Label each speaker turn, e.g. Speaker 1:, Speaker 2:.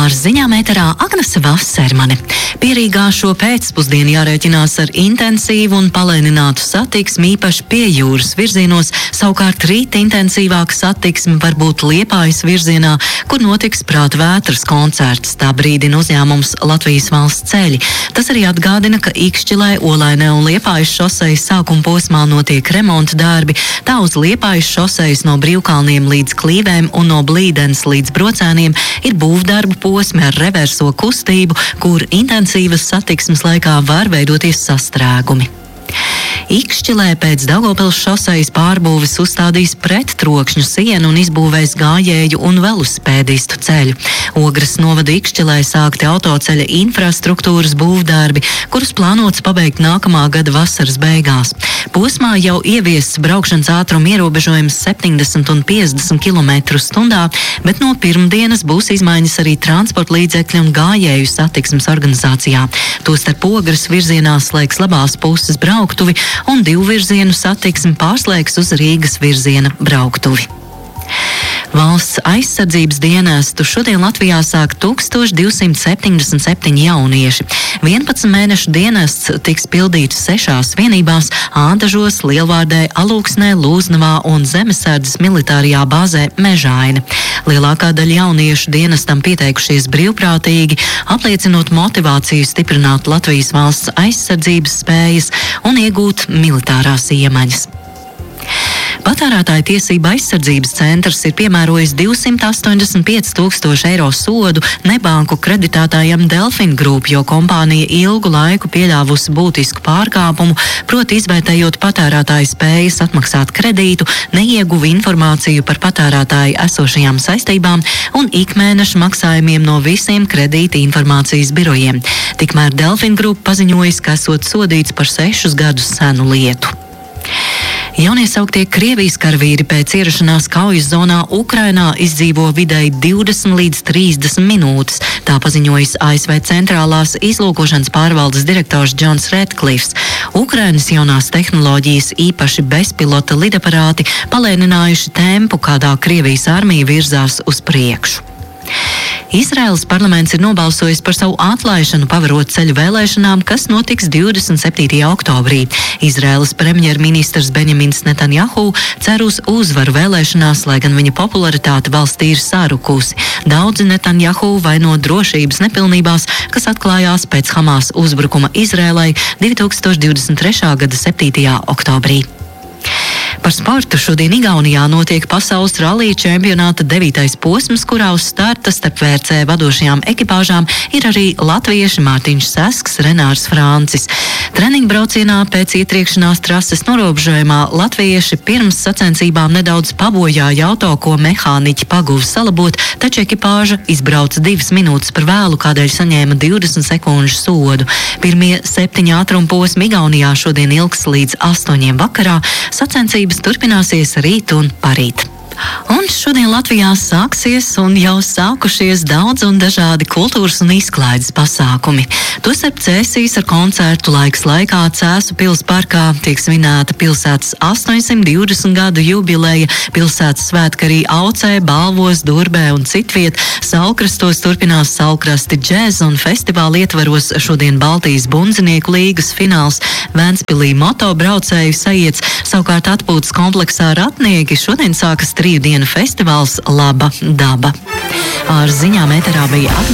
Speaker 1: Ar ziņām ēterā Agnese Vasermane. Pierīgā šo pēcpusdienu jārēķinās ar intensīvu un palēninātu satiksmi, īpaši pie jūras virzienos, savukārt rīt intensīvāka satiksme var būt Liepājas virzienā, kur notiks Prāta vētras koncerts. Tā brīdina uzņēmums Latvijas valsts ceļi. Tas arī atgādina, ka Ikšķilē, Olainē un Liepājas šosejas sākuma posmā notiek remonta darbi. Tā uz Liepājas šosejas no Brīvkalniem līdz Klīvēm un no Blīdens līdz Brocēniem ir būvdarbu posmi ar reverso kustību, kur intensīvas satiksmes laikā var veidoties sastrēgumi. Ikšķilē pēc Daugavpils šosejas pārbūves uzstādīs prettrokšņu sienu un izbūvēs gājēju un velosipēdistu ceļu. Ogres novada Ikšķilē sākti autoceļa infrastruktūras būvdarbi, kurus plānots pabeigt nākamā gada vasaras beigās. Posmā jau ieviests braukšanas ātruma ierobežojums 70 un 50 km/h, bet no pirmdienas būs izmaiņas arī transporta līdzekļu un gājēju satiksmes organizācijā. Tostarp Ogres virzienā slēgs labās puses brauktuvi un divvirzienu satiksmi pārslēgs uz Rīgas virziena brauktuvi. Valsts aizsardzības dienestu šodien Latvijā sāk 1277 jaunieši. 11 mēnešu dienests tiks pildīts 6 vienībās – Ādažos, Lielvārdē, Alūksnē, Lūznavā un Zemesardzes militārajā bāzē Mežaina. Lielākā daļa jauniešu dienestam pieteikušies brīvprātīgi, apliecinot motivāciju stiprināt Latvijas valsts aizsardzības spējas un iegūt militārās iemaņas. Patērētāju tiesība aizsardzības centrs ir piemērojis 285 000 eiro sodu nebanku kreditētājam Delfin Group, jo kompānija ilgu laiku pieļāvusi būtisku pārkāpumu, proti izvērtējot patērētāju spējas atmaksāt kredītu, neieguva informāciju par patērētāju esošajām saistībām un ikmēneša maksājumiem no visiem kredīta informācijas birojiem. Tikmēr Delfin Group paziņojis, ka esot sodīts par 6 gadus senu lietu. Jauniesauktie Krievijas karavīri pēc ierašanās kaujas zonā Ukrainā izdzīvo vidēji 20 līdz 30 minūtes. Tā paziņojis ASV centrālās izlūkošanas pārvaldes direktors Džons Redklifs. Ukrainas jaunās tehnoloģijas, īpaši bezpilota lidaparāti, palēninājuši tempu, kādā Krievijas armija virzās uz priekšu. Izraēlas parlaments ir nobalsojis par savu atlaišanu pavarot ceļu vēlēšanām, kas notiks 27. oktobrī. Izraēlas premjerministrs Benjamins Netanjahu cer uz uzvaru vēlēšanās, lai gan viņa popularitāte valstī ir sarukusi. Daudzi Netanjahu vaino drošības nepilnībās, kas atklājās pēc Hamas uzbrukuma Izraēlai 2023. gada 7. oktobrī. Par sportu šodien Igaunijā notiek pasaules rallija čempionāta 9. posms, kurā uz starta starp VRC vadošajām ekipāžām ir arī latvieši Mārtiņš Sasks, Renārs Francis. Treniņu braucienā pēc ietriekšanās trases norobežojumā latvieši pirms sacensībām nedaudz pabojāja auto, ko mehāniķi paguva salabot, taču ekipāža izbrauca 2 minūtes par vēlu, kādēļ saņēma 20 sekundžu sodu. Pirmie 7 ātruma posmi Igaunijā šodien ilgs līdz 8 vakarā. Sacensības turpināsies rīt un parīt. Un šodien Latvijā sāksies un jau sākušies daudz un dažādi kultūras un izklaides pasākumi. Tostarp Cēsīs ar koncertu laiks laikā Cēsu pils parkā tiek svinēta pilsētas 820 gadu jubileja, pilsētas svētki arī Aucē, Balvos, Durbē un citviet. Saulkrastos turpinās Saulkrasti džēza un festivāla ietvaros šodien Baltijas bundzinieku līgas fināls, Ventspilī motobraucēju sajiets, savukārt atpūtas kompleksā Ratnieki šodien sākas 3 dienu festivāls Laba daba. Ar ziņām ēterā bija